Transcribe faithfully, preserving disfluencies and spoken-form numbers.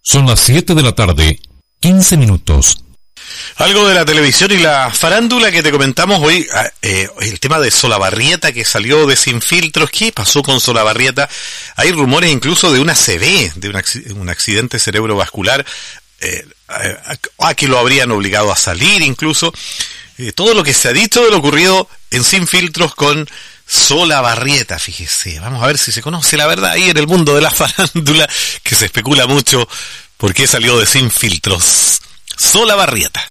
Son las siete de la tarde, quince minutos. Algo de la televisión y la farándula que te comentamos hoy, eh, el tema de Solabarrieta que salió de Sin Filtros. ¿Qué pasó con Solabarrieta? Hay rumores incluso de una C V, de un, un accidente cerebrovascular, eh, a que lo habrían obligado a salir incluso. Eh, todo lo que se ha dicho de lo ocurrido en Sin Filtros con Solabarrieta, fíjese. Vamos a ver si se conoce la verdad ahí en el mundo de la farándula, que se especula mucho por qué salió de Sin Filtros Solabarrieta.